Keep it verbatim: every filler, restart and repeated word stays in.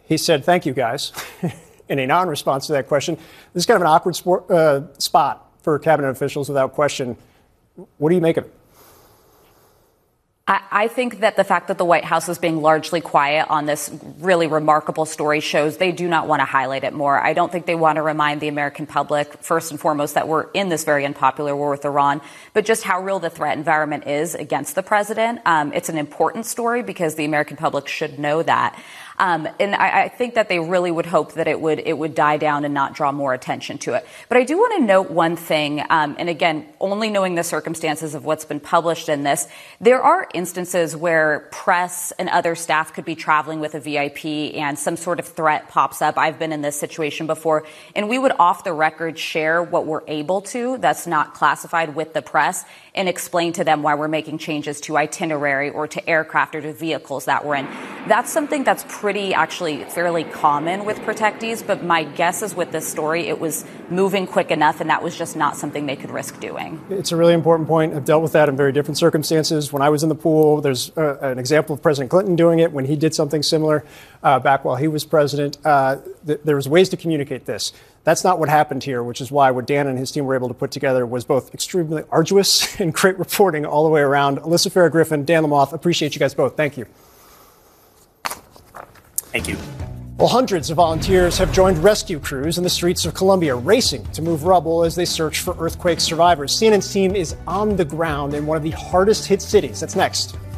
He said, thank you, guys, in a non-response to that question. This is kind of an awkward sport, uh, spot for cabinet officials without question. What do you make of it? I think that the fact that the White House is being largely quiet on this really remarkable story shows they do not want to highlight it more. I don't think they want to remind the American public, first and foremost, that we're in this very unpopular war with Iran, but just how real the threat environment is against the president. Um, it's an important story because the American public should know that. Um, and I, I think that they really would hope that it would it would die down and not draw more attention to it. But I do want to note one thing, um, and again, only knowing the circumstances of what's been published in this, there are instances where press and other staff could be traveling with a V I P and some sort of threat pops up. I've been in this situation before, and we would off the record share what we're able to that's not classified with the press and explain to them why we're making changes to itinerary or to aircraft or to vehicles that we're in. That's something that's pretty, actually fairly common with protectees, but my guess is with this story, it was moving quick enough and that was just not something they could risk doing. It's a really important point. I've dealt with that in very different circumstances. When I was in the pool, there's uh, an example of President Clinton doing it when he did something similar uh, back while he was president. Uh, th- there was ways to communicate this. That's not what happened here, which is why what Dan and his team were able to put together was both extremely arduous and great reporting all the way around. Alyssa Farah Griffin, Dan Lamothe, appreciate you guys both. Thank you. Thank you. Well, hundreds of volunteers have joined rescue crews in the streets of Colombia, racing to move rubble as they search for earthquake survivors. C N N's team is on the ground in one of the hardest hit cities. That's next.